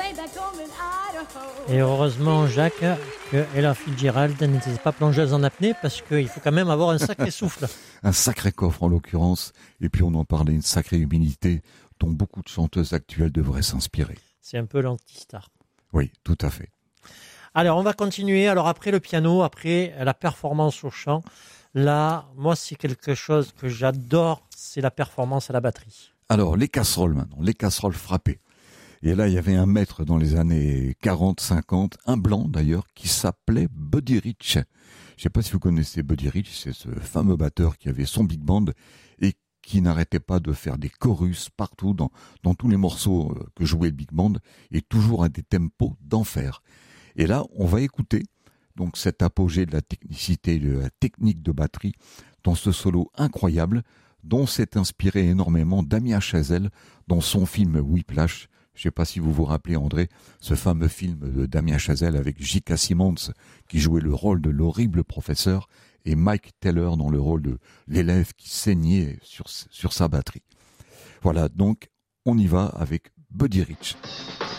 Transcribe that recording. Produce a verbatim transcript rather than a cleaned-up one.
Et heureusement, Jacques, que Ella Fitzgerald n'était pas plongeuse en apnée parce qu'il faut quand même avoir un sacré souffle. Un sacré coffre en l'occurrence. Et puis on en parlait, une sacrée humilité dont beaucoup de chanteuses actuelles devraient s'inspirer. C'est un peu l'anti-star. Oui, tout à fait. Alors, on va continuer. Alors, après le piano, après la performance au chant, là, moi, c'est quelque chose que j'adore, c'est la performance à la batterie. Alors, les casseroles maintenant, les casseroles frappées. Et là, il y avait un maître dans les années quarante cinquante, un blanc d'ailleurs, qui s'appelait Buddy Rich. Je ne sais pas si vous connaissez Buddy Rich, c'est ce fameux batteur qui avait son big band et qui n'arrêtait pas de faire des chorus partout dans, dans tous les morceaux que jouait le big band et toujours à des tempos d'enfer. Et là, on va écouter donc cet apogée de la technicité, de la technique de batterie dans ce solo incroyable dont s'est inspiré énormément Damien Chazelle dans son film Whiplash. Je ne sais pas si vous vous rappelez, André, ce fameux film de Damien Chazelle avec J K. Simmons qui jouait le rôle de l'horrible professeur et Mike Taylor dans le rôle de l'élève qui saignait sur, sur sa batterie. Voilà, donc on y va avec Buddy Rich.